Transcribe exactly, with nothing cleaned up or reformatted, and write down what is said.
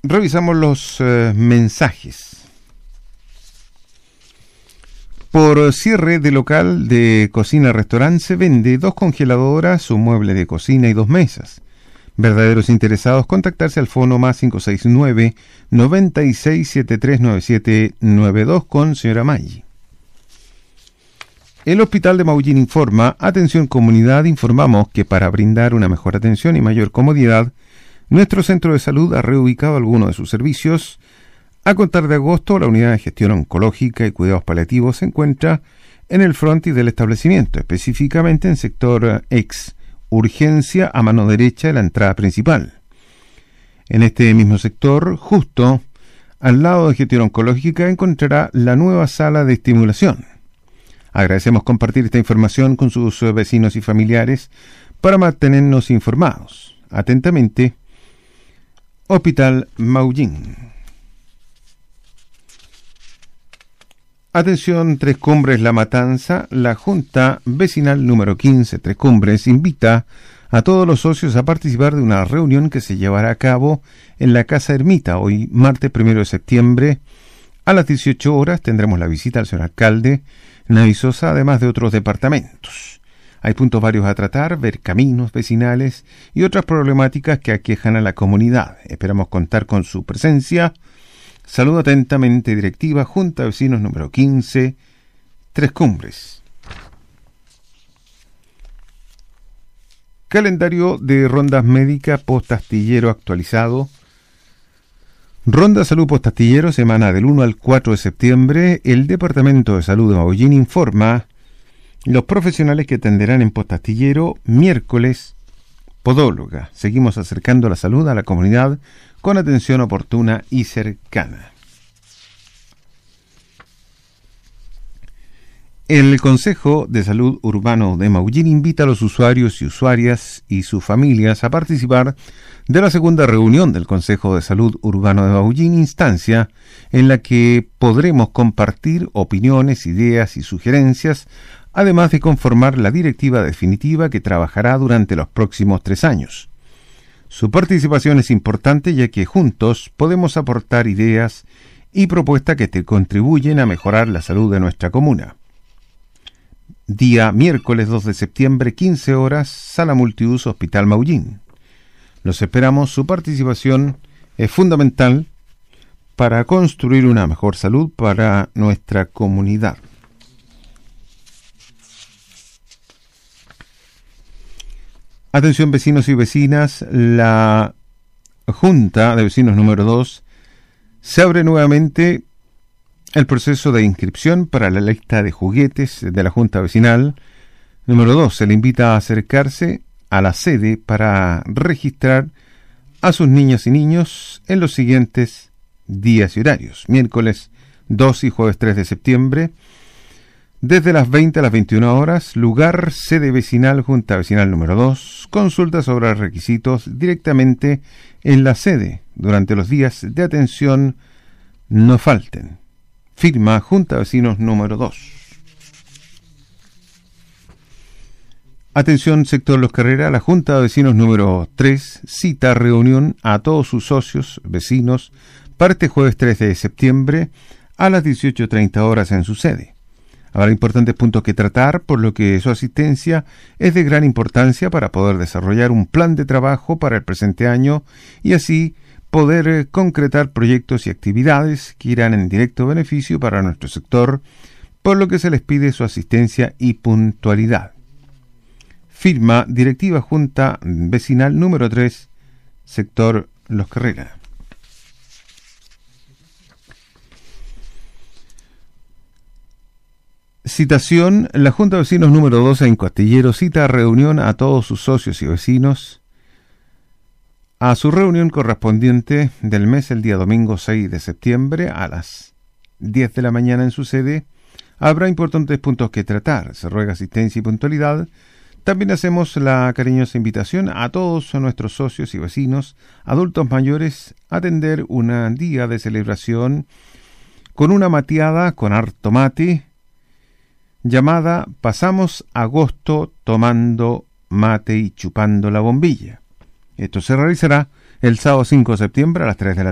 Revisamos los eh, mensajes. Por cierre de local de cocina-restaurante se vende dos congeladoras, un mueble de cocina y dos mesas. Verdaderos interesados, contactarse al fono más cinco seis nueve, nueve seis siete tres nueve siete nueve dos con señora Maggi. El Hospital de Maullín informa: atención comunidad, informamos que para brindar una mejor atención y mayor comodidad, nuestro centro de salud ha reubicado algunos de sus servicios. A contar de agosto, la unidad de gestión oncológica y cuidados paliativos se encuentra en el frontis del establecimiento, específicamente en sector ex urgencia a mano derecha de la entrada principal. En este mismo sector, justo al lado de gestión oncológica, encontrará la nueva sala de estimulación. Agradecemos compartir esta información con sus vecinos y familiares para mantenernos informados. Atentamente, Hospital Maullín. Atención, Tres Cumbres La Matanza. La Junta Vecinal número quince Tres Cumbres invita a todos los socios a participar de una reunión que se llevará a cabo en la Casa Ermita hoy, martes primero de septiembre, a las dieciocho horas. Tendremos la visita al señor alcalde Navisosa, además de otros departamentos. Hay puntos varios a tratar, ver caminos vecinales y otras problemáticas que aquejan a la comunidad. Esperamos contar con su presencia. Saludo atentamente, directiva Junta de Vecinos número quince, Tres Cumbres. Calendario de rondas médicas post-astillero actualizado. Ronda Salud Post-Astillero, semana del uno al cuatro de septiembre. El Departamento de Salud de Maullín informa: los profesionales que atenderán en Post-Astillero, miércoles, podóloga. Seguimos acercando la salud a la comunidad con atención oportuna y cercana. El Consejo de Salud Urbano de Maullín invita a los usuarios y usuarias y sus familias a participar de la segunda reunión del Consejo de Salud Urbano de Maullín, instancia en la que podremos compartir opiniones, ideas y sugerencias, además de conformar la directiva definitiva que trabajará durante los próximos tres años. Su participación es importante ya que juntos podemos aportar ideas y propuestas que te contribuyen a mejorar la salud de nuestra comuna. Día miércoles dos de septiembre, quince horas, Sala Multiuso Hospital Maullín. Los esperamos, su participación es fundamental para construir una mejor salud para nuestra comunidad. Atención vecinos y vecinas, la Junta de Vecinos número dos se abre nuevamente el proceso de inscripción para la lista de juguetes de la Junta Vecinal. Número dos, se le invita a acercarse a la sede para registrar a sus niñas y niños en los siguientes días y horarios. Miércoles dos y jueves tres de septiembre, desde las veinte a las veintiuna horas, lugar sede vecinal, Junta Vecinal número dos, consulta sobre los requisitos directamente en la sede. Durante los días de atención no falten. Firma Junta Vecinos número dos. Atención sector Los Carreras, la Junta de Vecinos número tres cita reunión a todos sus socios, vecinos, para este jueves tres de septiembre a las dieciocho treinta horas en su sede. Habrá importantes puntos que tratar, por lo que su asistencia es de gran importancia para poder desarrollar un plan de trabajo para el presente año y así poder eh, concretar proyectos y actividades que irán en directo beneficio para nuestro sector, por lo que se les pide su asistencia y puntualidad. Firma Directiva Junta Vecinal número tres, sector Los Carreras. Citación: la Junta de Vecinos número doce en Costillero cita a reunión a todos sus socios y vecinos a su reunión correspondiente del mes el día domingo seis de septiembre a las diez de la mañana en su sede. Habrá importantes puntos que tratar. Se ruega asistencia y puntualidad. También hacemos la cariñosa invitación a todos nuestros socios y vecinos, adultos mayores, a atender un día de celebración con una mateada con harto mate, llamada Pasamos Agosto Tomando Mate y Chupando la Bombilla. Esto se realizará el sábado cinco de septiembre a las tres de la